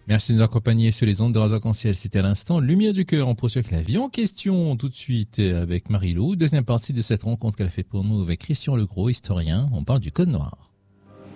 Merci de nous accompagner sur les ondes de Radio Arc-en-Ciel. C'était à l'instant Lumière du Cœur. On poursuit avec l'avion en question tout de suite avec Marie-Lou. Deuxième partie de cette rencontre qu'elle a fait pour nous avec Christian Legros, historien. On parle du Code Noir.